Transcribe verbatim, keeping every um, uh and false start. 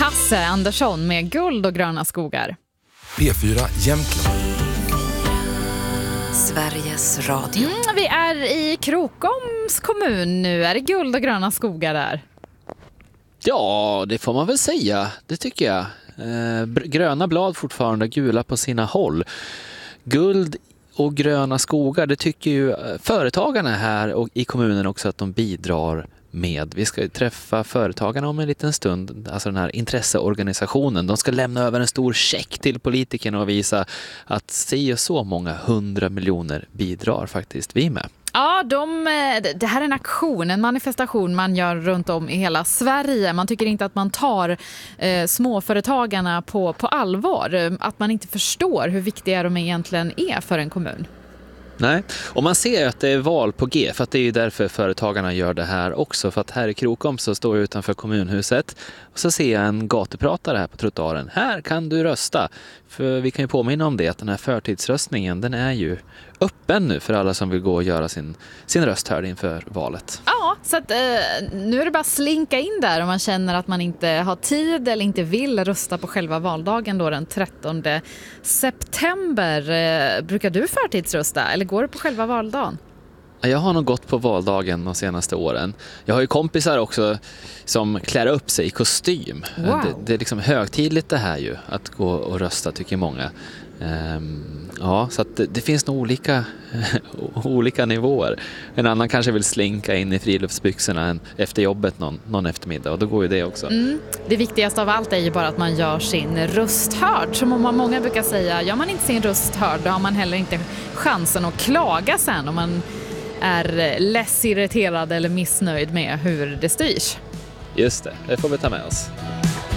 Hasse Andersson med Guld och gröna skogar. P fyra Jämtland. Sveriges Radio. Mm, vi är i Krokoms kommun nu. Är det guld och gröna skogar där? Ja, det får man väl säga. Det tycker jag. Eh, gröna blad fortfarande, gula på sina håll. Guld och gröna skogar, det tycker ju företagarna här och i kommunen också att de bidrar med. Vi ska träffa företagarna om en liten stund, alltså den här intresseorganisationen. De ska lämna över en stor check till politikerna och visa att se så många hundra miljoner bidrar faktiskt vi med. Ja, de, det här är en aktion, en manifestation man gör runt om i hela Sverige. Man tycker inte att man tar eh, småföretagarna på, på allvar. Att man inte förstår hur viktiga de egentligen är för en kommun. Nej, och man ser att det är val på G, för att det är ju därför företagarna gör det här också. För att här i Krokom så står jag utanför kommunhuset och så ser jag en gatupratare här på trottoaren. Här kan du rösta. För vi kan ju påminna om det, att den här förtidsröstningen, den är ju öppen nu för alla som vill gå och göra sin, sin röst hörd inför valet. Ja, så att, eh, nu är det bara att slinka in där om man känner att man inte har tid eller inte vill rösta på själva valdagen då den trettonde september. Eh, brukar du förtidsrösta eller går du på själva valdagen? Jag har nog gått på valdagen de senaste åren. Jag har ju kompisar också som klär upp sig i kostym. Wow. Det, det är liksom högtidligt det här ju, att gå och rösta tycker många. Um, ja, så att det, det finns nog olika, olika nivåer. En annan kanske vill slinka in i friluftsbyxorna en, efter jobbet någon, någon eftermiddag, och då går ju det också. Mm. Det viktigaste av allt är ju bara att man gör sin röst hörd. Som många brukar säga, gör man inte sin röst hörd då har man heller inte chansen att klaga sen om man är less irriterad eller missnöjd med hur det styrs. Just det, det får vi ta med oss.